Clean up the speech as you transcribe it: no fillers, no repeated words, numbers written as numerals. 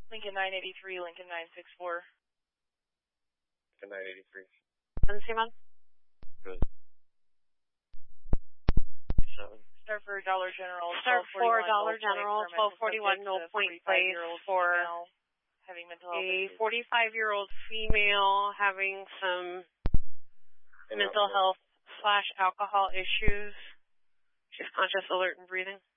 Lincoln 983, Lincoln 964. Lincoln 983. And Simon? Good. 7. Star for Dollar General. Star for Dollar General, 1241, no point place for having mental health a issues. 45-year-old female having some mental health / alcohol issues. She's conscious, alert, and breathing.